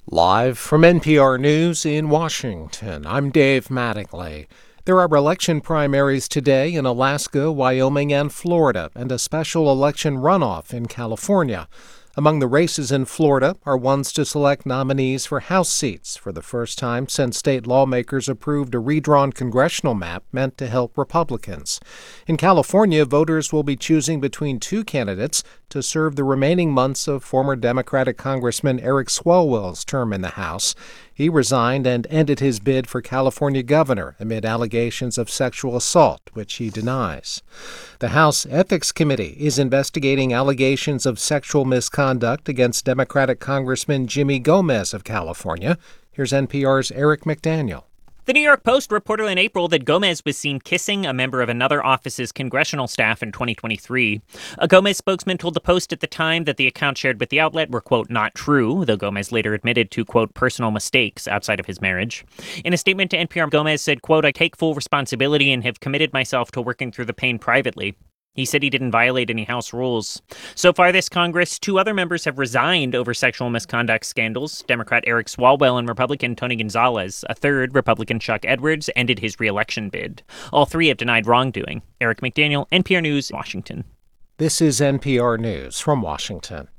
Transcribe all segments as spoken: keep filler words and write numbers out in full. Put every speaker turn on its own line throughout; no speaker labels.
Live from N P R News in Washington, I'm Dave Mattingly. There are election primaries today in Alaska, Wyoming, and Florida, and a special election runoff in California. Among the races in Florida are ones to select nominees for House seats for the first time since state lawmakers approved a redrawn congressional map meant to help Republicans. In California, voters will be choosing between two candidates to serve the remaining months of former Democratic Congressman Eric Swalwell's term in the House. He resigned and ended his bid for California governor amid allegations of sexual assault, which he denies. The House Ethics Committee is investigating allegations of sexual misconduct against Democratic Congressman Jimmy Gomez of California. Here's N P R's Eric McDaniel.
The New York Post reported in April that Gomez was seen kissing a member of another office's congressional staff in twenty twenty-three. A Gomez spokesman told the Post at the time that the accounts shared with the outlet were, quote, not true, though Gomez later admitted to, quote, personal mistakes outside of his marriage. In a statement to N P R, Gomez said, quote, I take full responsibility and have committed myself to working through the pain privately. He said he didn't violate any House rules. So far this Congress, two other members have resigned over sexual misconduct scandals. Democrat Eric Swalwell and Republican Tony Gonzalez. A third, Republican Chuck Edwards, ended his re-election bid. All three have denied wrongdoing. Eric McDaniel, N P R News, Washington.
This is N P R News from Washington.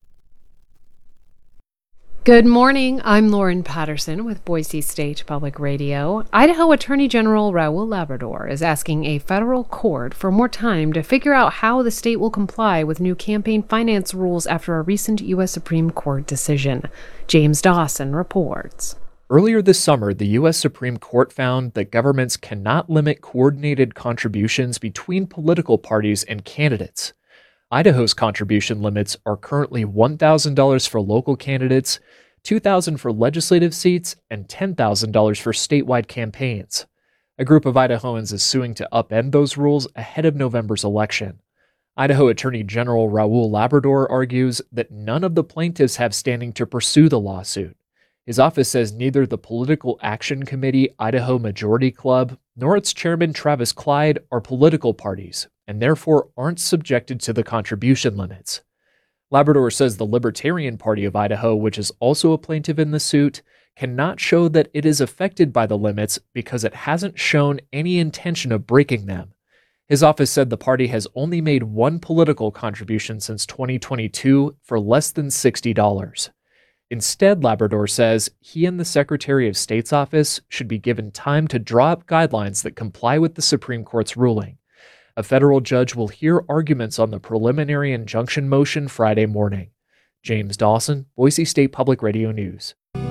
Good morning. I'm Lauren Patterson with Boise State Public Radio. Idaho Attorney General Raul Labrador is asking a federal court for more time to figure out how the state will comply with new campaign finance rules after a recent U S Supreme Court decision. James Dawson reports.
Earlier this summer, the U S Supreme Court found that governments cannot limit coordinated contributions between political parties and candidates. Idaho's contribution limits are currently one thousand dollars for local candidates, two thousand dollars for legislative seats, and ten thousand dollars for statewide campaigns. A group of Idahoans is suing to upend those rules ahead of November's election. Idaho Attorney General Raul Labrador argues that none of the plaintiffs have standing to pursue the lawsuit. His office says neither the Political Action Committee Idaho Majority Club nor its chairman Travis Clyde are political parties, and therefore aren't subjected to the contribution limits. Labrador says the Libertarian Party of Idaho, which is also a plaintiff in the suit, cannot show that it is affected by the limits because it hasn't shown any intention of breaking them. His office said the party has only made one political contribution since twenty twenty-two for less than sixty dollars. Instead, Labrador says he and the Secretary of State's office should be given time to draw up guidelines that comply with the Supreme Court's ruling. A federal judge will hear arguments on the preliminary injunction motion Friday morning. James Dawson, Boise State Public Radio News.